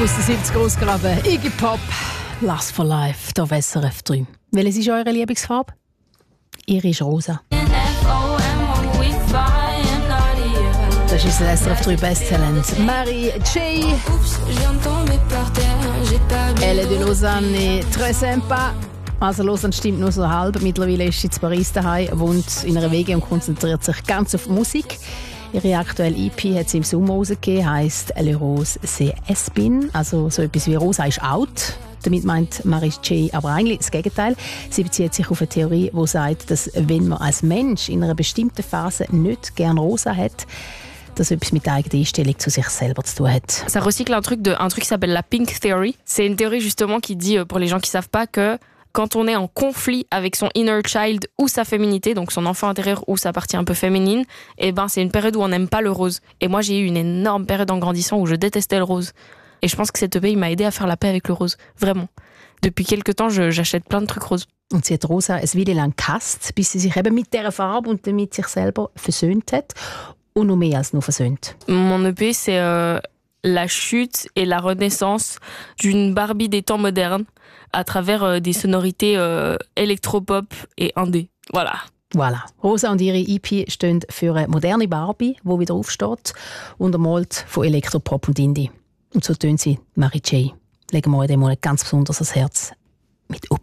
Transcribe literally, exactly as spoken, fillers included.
aus den siebziger ausgraben. Iggy Pop, Last for Life, hier auf S R F drei. Welches ist eure Lieblingsfarbe? Ihre ist rosa. Das ist das S R F drei Besttalent. Mary J. Elle de Lausanne, très sympa. Also Lausanne stimmt nur so halb. Mittlerweile ist sie in Paris daheim, wohnt in einer W G und konzentriert sich ganz auf Musik. Ihre aktuelle E P hat sie im Sommer rausgegeben, heisst «Le Rose c'est Espin», also so etwas wie «Rosa ist out». Damit meint Marie J. aber eigentlich das Gegenteil. Sie bezieht sich auf eine Theorie, die sagt, dass wenn man als Mensch in einer bestimmten Phase nicht gerne rosa hat, das etwas mit der eigenen Einstellung zu sich selber zu tun hat. Ça recycle un truc, de, un truc qui s'appelle la Pink Theory. C'est une théorie justement qui dit, pour les gens qui ne savent pas, que quand on est en conflit avec son inner child ou sa féminité, donc son enfant intérieur ou sa partie un peu féminine, eh ben c'est une période où on n'aime pas le rose. Et moi j'ai eu une énorme période en grandissant où je détestais le rose. Et je pense que cette E P m'a aidé à faire la paix avec le rose. Vraiment. Depuis quelques temps, je, j'achète plein de trucs roses. Und sie hat rosa eine Weile lang gehasst, bis sie sich eben mit dieser Farbe und damit sich selber versöhnt hat. Und noch mehr als nur versöhnt. Mon E P, c'est euh, la chute et la renaissance d'une Barbie des temps modernes à travers euh, des sonorités euh, électropop et indé. Voilà. Voilà. Rosa und ihre E P stehen für eine moderne Barbie, die wieder aufsteht, untermalt von Elektropop und Indie. Und so tönt sie Marie J. Legen wir euch dem mal ganz besonders ans Herz mit Up.